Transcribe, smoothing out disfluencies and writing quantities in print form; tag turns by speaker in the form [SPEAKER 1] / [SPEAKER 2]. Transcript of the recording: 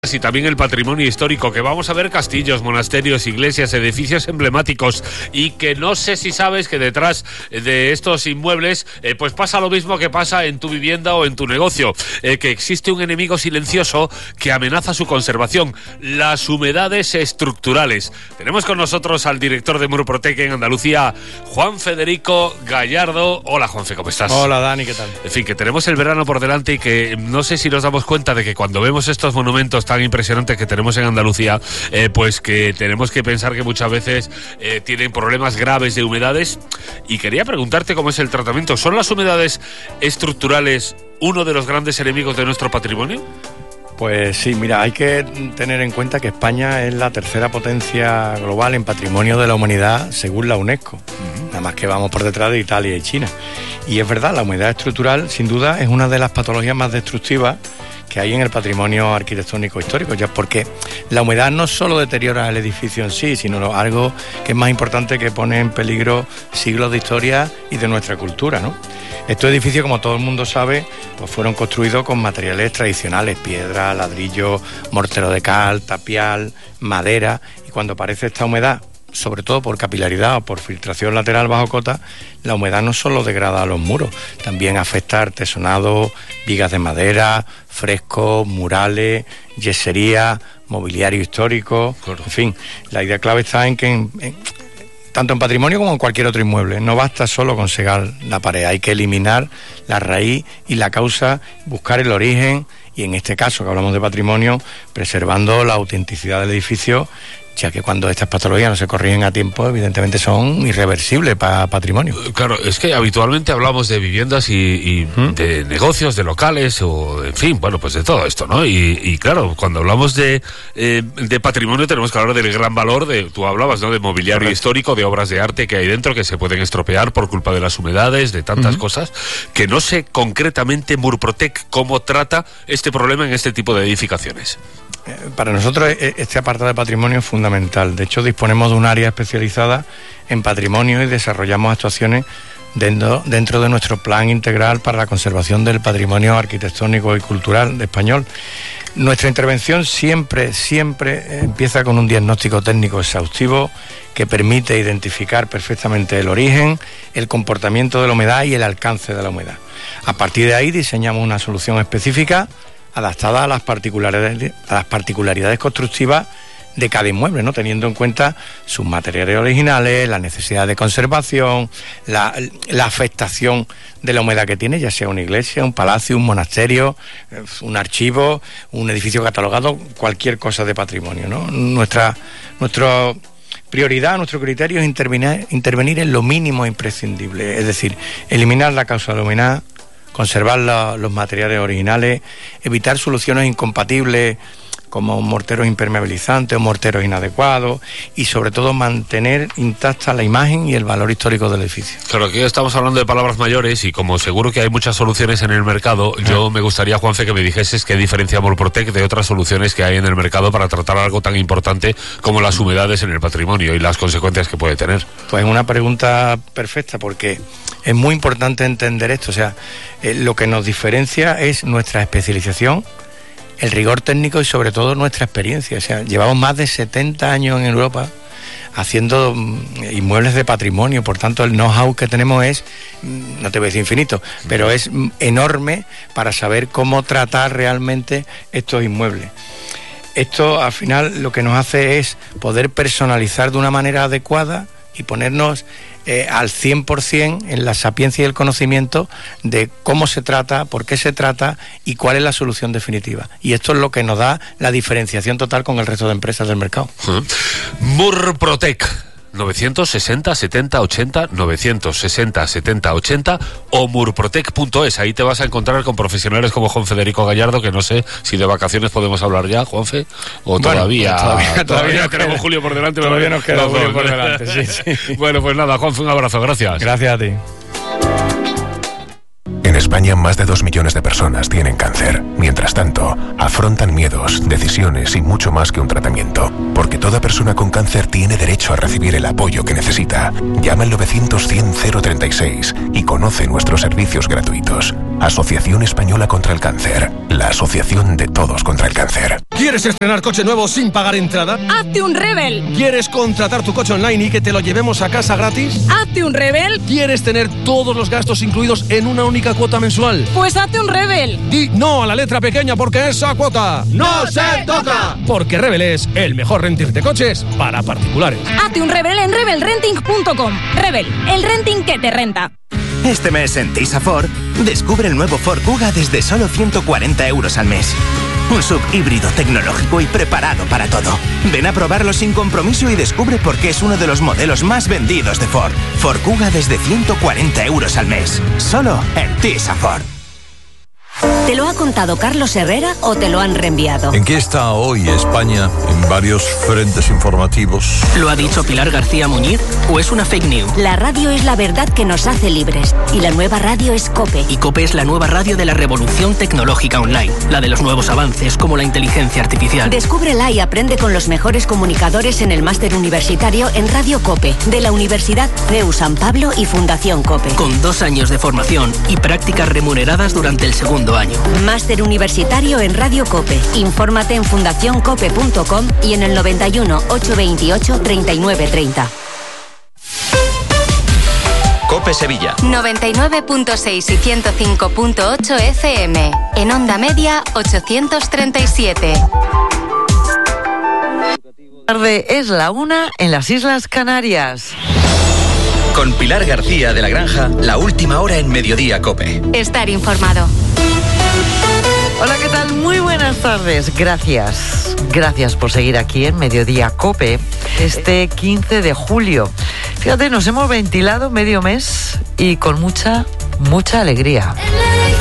[SPEAKER 1] Y también el patrimonio histórico, que vamos a ver castillos, monasterios, iglesias, edificios emblemáticos, y que no sé si sabes que detrás de estos inmuebles pues pasa lo mismo que pasa en tu vivienda o en tu negocio, que existe un enemigo silencioso que amenaza su conservación: las humedades estructurales. Tenemos con nosotros al director de Murprotec en Andalucía, Juan Federico Gallardo. Hola, Juanfe, ¿cómo estás?
[SPEAKER 2] Hola, Dani, ¿qué tal?
[SPEAKER 1] En fin, que tenemos el verano por delante y que no sé si nos damos cuenta de que cuando vemos estos monumentos tan impresionantes que tenemos en Andalucía, pues que tenemos que pensar que muchas veces tienen problemas graves de humedades. Y quería preguntarte cómo es el tratamiento. ¿Son las humedades estructurales uno de los grandes enemigos de nuestro patrimonio?
[SPEAKER 2] Pues sí, mira, hay que tener en cuenta que España es la tercera potencia global en patrimonio de la humanidad según la UNESCO. Nada más que vamos por detrás de Italia y China. Y es verdad, la humedad estructural sin duda es una de las patologías más destructivas que hay en el patrimonio arquitectónico histórico, ya porque la humedad no solo deteriora el edificio en sí, sino algo que es más importante, que pone en peligro siglos de historia y de nuestra cultura, ¿no? Estos edificios, como todo el mundo sabe, pues fueron construidos con materiales tradicionales: piedra, ladrillo, mortero de cal, tapial, madera, y cuando aparece esta humedad, sobre todo por capilaridad o por filtración lateral bajo cota, la humedad no solo degrada los muros, también afecta artesonado, vigas de madera, frescos, murales, yesería, mobiliario histórico. Correcto. En fin, la idea clave está en que tanto en patrimonio como en cualquier otro inmueble no basta solo con segar la pared, hay que eliminar la raíz y la causa, buscar el origen, y en este caso que hablamos de patrimonio, preservando la autenticidad del edificio, ya que cuando estas patologías no se corrigen a tiempo, evidentemente son irreversibles para patrimonio. Claro, es que habitualmente hablamos de viviendas y de negocios, de locales, o en fin, bueno, pues de todo esto, ¿no? Y claro, cuando hablamos de patrimonio tenemos que hablar del gran valor tú hablabas, ¿no?, de mobiliario histórico, de obras de arte que hay dentro que se pueden estropear por culpa de las humedades, de tantas cosas, que no sé concretamente Murprotec cómo trata este problema en este tipo de edificaciones. Para nosotros este apartado de patrimonio es fundamental. De hecho, disponemos de un área especializada en patrimonio y desarrollamos actuaciones dentro de nuestro plan integral para la conservación del patrimonio arquitectónico y cultural español. Nuestra intervención siempre empieza con un diagnóstico técnico exhaustivo que permite identificar perfectamente el origen, el comportamiento de la humedad y el alcance de la humedad. A partir de ahí diseñamos una solución específica adaptada a las particularidades constructivas de cada inmueble, ¿no?, teniendo en cuenta sus materiales originales, la necesidad de conservación, la afectación de la humedad que tiene, ya sea una iglesia, un palacio, un monasterio, un archivo, un edificio catalogado, cualquier cosa de patrimonio, ¿no? Nuestra prioridad, nuestro criterio es intervenir en lo mínimo imprescindible, es decir, eliminar la causa de la humedad, conservar los materiales originales, evitar soluciones incompatibles como morteros impermeabilizantes o morteros inadecuados, y sobre todo mantener intacta la imagen y el valor histórico del edificio. Claro, aquí estamos hablando de palabras mayores, y como seguro que hay muchas soluciones en el mercado, yo me gustaría, Juanfe, que me dijeses qué diferencia Murprotec de otras soluciones que hay en el mercado para tratar algo tan importante como las humedades en el patrimonio y las consecuencias que puede tener. Pues una pregunta perfecta, porque es muy importante entender esto. O sea, lo que nos diferencia es nuestra especialización, el rigor técnico y sobre todo nuestra experiencia. O sea, llevamos más de 70 años en Europa haciendo inmuebles de patrimonio, por tanto el know-how que tenemos es, no te voy a decir infinito, pero es enorme para saber cómo tratar realmente estos inmuebles. Esto al final lo que nos hace es poder personalizar de una manera adecuada y ponernos al 100% en la sapiencia y el conocimiento de cómo se trata, por qué se trata y cuál es la solución definitiva. Y esto es lo que nos da la diferenciación total con el resto de empresas del mercado. Murprotec 960 70 80 960 70 80 o murprotec.es. Ahí te vas a encontrar con profesionales como Juan Federico Gallardo, que no sé si de vacaciones podemos hablar ya, Juanfe, o todavía tenemos Julio por delante. Todavía nos queda Julio por delante, sí. Bueno, pues nada, Juanfe, un abrazo, gracias. Gracias a ti.
[SPEAKER 3] En España, más de 2 millones de personas tienen cáncer. Mientras tanto, afrontan miedos, decisiones y mucho más que un tratamiento. Porque toda persona con cáncer tiene derecho a recibir el apoyo que necesita. Llama al 900 100 036 y conoce nuestros servicios gratuitos. Asociación Española contra el Cáncer. La asociación de todos contra el cáncer.
[SPEAKER 4] ¿Quieres estrenar coche nuevo sin pagar entrada?
[SPEAKER 5] ¡Hazte un Rebel!
[SPEAKER 4] ¿Quieres contratar tu coche online y que te lo llevemos a casa gratis?
[SPEAKER 5] ¡Hazte un Rebel!
[SPEAKER 4] ¿Quieres tener todos los gastos incluidos en una única cuota mensual?
[SPEAKER 5] Pues hazte un Rebel.
[SPEAKER 4] Di no a la letra pequeña porque esa cuota
[SPEAKER 6] ¡no se toca!
[SPEAKER 4] Porque Rebel es el mejor renting de coches para particulares.
[SPEAKER 5] Hazte un Rebel en rebelrenting.com. Rebel, el renting que te renta.
[SPEAKER 7] Este mes en Tisa Ford, descubre el nuevo Ford Kuga desde solo 140 euros al mes. Un sub híbrido tecnológico y preparado para todo. Ven a probarlo sin compromiso y descubre por qué es uno de los modelos más vendidos de Ford. Ford Kuga desde 140 euros al mes. Solo en Tisa Ford.
[SPEAKER 8] ¿Te lo ha contado Carlos Herrera o te lo han reenviado?
[SPEAKER 9] ¿En qué está hoy España en varios frentes informativos?
[SPEAKER 10] ¿Lo ha dicho Pilar García Muñiz o es una fake news?
[SPEAKER 8] La radio es la verdad que nos hace libres y la nueva radio es COPE.
[SPEAKER 10] Y COPE es la nueva radio de la revolución tecnológica online, la de los nuevos avances como la inteligencia artificial.
[SPEAKER 8] Descúbrela y aprende con los mejores comunicadores en el máster universitario en Radio COPE de la Universidad CEU San Pablo y Fundación COPE.
[SPEAKER 10] Con 2 años de formación y prácticas remuneradas durante el segundo año.
[SPEAKER 8] Máster universitario en Radio COPE. Infórmate en fundacioncope.com y en el 91 828 3930.
[SPEAKER 11] COPE Sevilla
[SPEAKER 12] 99.6 y 105.8 FM. En onda media 837.
[SPEAKER 13] Tarde es la 1 en las Islas Canarias.
[SPEAKER 11] Con Pilar García de la Granja, la última hora en Mediodía COPE.
[SPEAKER 12] Estar informado.
[SPEAKER 13] Hola, ¿qué tal? Muy buenas tardes. Gracias. Gracias por seguir aquí en Mediodía COPE este 15 de julio. Fíjate, nos hemos ventilado medio mes y con mucha alegría.